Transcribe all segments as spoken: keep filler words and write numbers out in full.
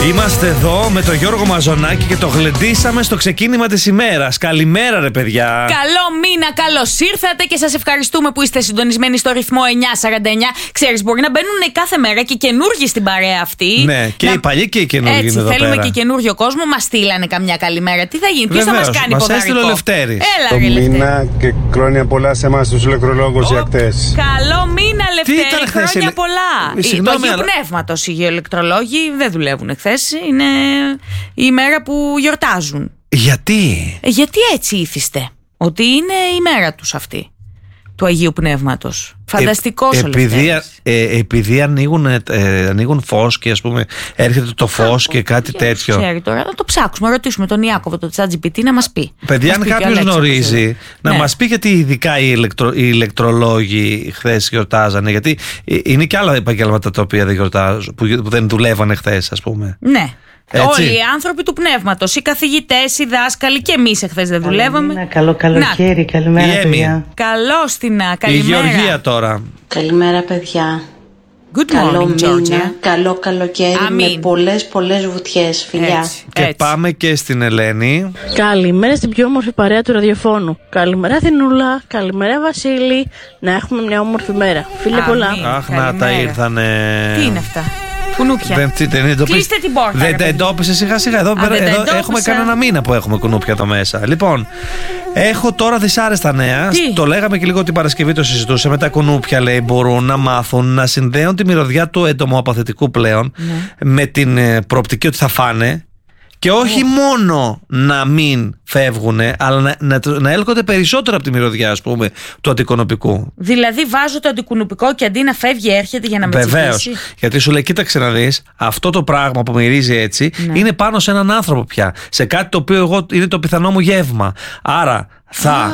Είμαστε εδώ με τον Γιώργο Μαζονάκη και το γλεντήσαμε στο ξεκίνημα της ημέρας. Καλημέρα, ρε παιδιά. Καλό μήνα, καλώς ήρθατε και σας ευχαριστούμε που είστε συντονισμένοι στο ρυθμό εννιά σαράντα εννιά. Ξέρεις, μπορεί να μπαίνουν κάθε μέρα και καινούργοι στην παρέα αυτή. Ναι, και να... οι παλιοί και οι καινούργοι. Έτσι, εδώ θέλουμε πέρα. Και καινούργιο κόσμο. Μας στείλανε καμιά καλημέρα. Τι θα γίνει, ποιος θα μας κάνει ποδαρικό? Μας έστειλε ο Λευτέρης. Έλα, το ρε, μήνα και χρόνια πολλά σε εμάς τους ηλεκτρολόγους για χτες. Καλό μήνα, Λευτέρη, χρόνια χθες, πολλά. Συγγνώμη, το Αγίου αλλά... Πνεύματος οι γεωλεκτρολόγοι δεν δουλεύουν χθες. Είναι η ημέρα που γιορτάζουν. Γιατί? Ε, γιατί έτσι ήθιστε ότι είναι η μέρα τους αυτή, του Αγίου Πνεύματος. Φανταστικός ε, ο επειδή, ε, επειδή ανοίγουν, ε, ανοίγουν φως και ας πούμε έρχεται το φως και κάτι και τέτοιο. Ξέρει τώρα, να το ψάξουμε, να ρωτήσουμε τον Ιάκωβο, τον ChatGPT να μας πει. Παιδιά, αν κάποιος γνωρίζει, να ναι. μας πει γιατί ειδικά οι, ηλεκτρο, οι ηλεκτρολόγοι χθες γιορτάζανε. Γιατί είναι και άλλα επαγγέλματα τα οποία δεν γιορτάζουν, που, που δεν δουλεύανε χθες, ας πούμε. Ναι. Έτσι. Όλοι οι άνθρωποι του πνεύματος, οι καθηγητές, οι δάσκαλοι, και εμείς εχθές δεν δουλεύαμε. Καλημέρα, καλό καλοκαίρι, καλημέρα παιδιά. Καλώς την καλημέρα. Η Γεωργία τώρα. Καλημέρα παιδιά. Good Καλό morning, μήνα, Georgia. καλό καλοκαίρι. Αμήν. Με πολλές πολλές βουτιές, φιλιά. Έτσι, Και έτσι. πάμε και στην Ελένη. Καλημέρα στην πιο όμορφη παρέα του ραδιοφώνου. Καλημέρα Θηνούλα, καλημέρα Βασίλη. Να έχουμε μια όμορφη μέρα. Φίλε Αμήν. πολλά. Αχ, να καλημέρα. τα ήρθανε. Τι είναι αυτά? Κουνούπια. Δεν, δεν εντοπίσ... Κλείστε την πόρτα. Δεν τα εντόπισε σιγά σιγά. Εδώ, Α, πέρα, δεν τα εδώ εντόπισα. έχουμε κανένα μήνα που έχουμε κουνούπια εδώ μέσα. Λοιπόν, έχω τώρα δυσάρεστα νέα. Τι? Το λέγαμε και λίγο την Παρασκευή, το συζητούσαμε. Τα κουνούπια, λέει, μπορούν να μάθουν να συνδέουν τη μυρωδιά του εντομοαπαθητικού πλέον Ναι. με την ε, προοπτική ότι θα φάνε. Και όχι oh. μόνο να μην φεύγουν, αλλά να, να, να έλκονται περισσότερο από τη μυρωδιά, ας πούμε, του αντικονουπικού. Δηλαδή βάζω το αντικουνουπικό και αντί να φεύγει έρχεται για να με Βεβαίως. τσιμπήσει. Γιατί σου λέει, κοίταξε να δεις, αυτό το πράγμα που μυρίζει έτσι Ναι. είναι πάνω σε έναν άνθρωπο πια. Σε κάτι το οποίο εγώ είναι το πιθανό μου γεύμα. Άρα θα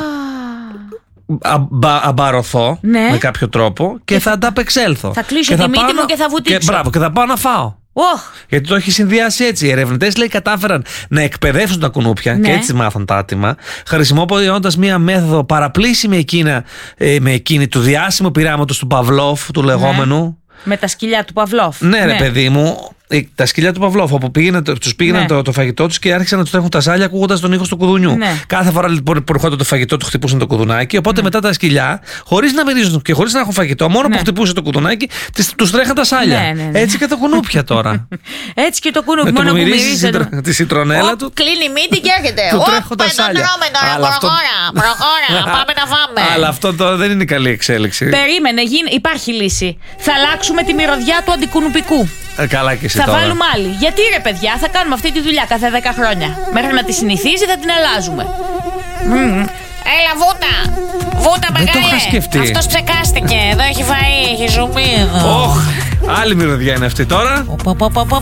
αμπα, αμπαρωθώ Ναι. με κάποιο τρόπο και, και θα ανταπεξέλθω. Θα κλείσω και τη μύτη πάω μου και θα βουτήξω. Και, μπράβο, και θα πάω να φάω. Oh. Γιατί το έχει συνδυάσει έτσι. Οι ερευνητές, λέει, κατάφεραν να εκπαιδεύσουν τα κουνούπια, Ναι. και έτσι μάθαν τα άτομα, χρησιμοποιώντας μία μέθοδο παραπλήσιμη με, εκείνα, ε, με εκείνη του διάσημου πειράματος του Παυλόφ, του λεγόμενου. Με τα σκυλιά του Παυλόφ. Ναι, ρε παιδί μου, τα σκυλιά του Παυλόφ, όπου τους πήγαιναν Ναι. το, το φαγητό τους και άρχισαν να τους τρέχουν τα σάλια ακούγοντας τον ήχο του κουδουνιού. Ναι. Κάθε φορά λοιπόν, που ερχόταν το φαγητό του χτυπούσαν το κουδουνάκι. Οπότε μετά τα σκυλιά, χωρίς να μυρίζουν και χωρίς να έχουν φαγητό, μόνο Ναι. που χτυπούσε το κουδουνάκι, τους τρέχαν τα σάλια. Ναι, ναι, ναι. Έτσι και τα κουνούπια τώρα. Έτσι και το κουνούπι, Με το μόνο που που μυρίζει μυρίζει. τη, τη σιτρονέλα του. Κλείνει η μύτη και έρχεται. Του Ωπ, τρέχουν τα δεν το σάλια. τρώμε τώρα, Αλλά αυτό- προχώρα, προχώρα, πάμε να φάμε. Αλλά αυτό τώρα δεν είναι καλή εξέλιξη. Περίμενε, γίνει, υπάρχει λύση. Θα αλλάξουμε τη μυρωδιά του αντικουνουπικού. Ε, καλά και εσύ Θα τώρα. βάλουμε άλλη. Γιατί ρε παιδιά, θα κάνουμε αυτή τη δουλειά κάθε δέκα χρόνια. Μέχρι να τη συνηθίζει θα την αλλάζουμε. Μμμ. Έλα βούτα, βούτα Δεν το μεγάλε. είχα σκεφτεί. Αυτός ψεκάστηκε, εδώ έχει φαΐ, έχει ζουμί εδώ. Όχ, άλλη μυρωδιά είναι αυτή τώρα. Πω, πω, πω, πω,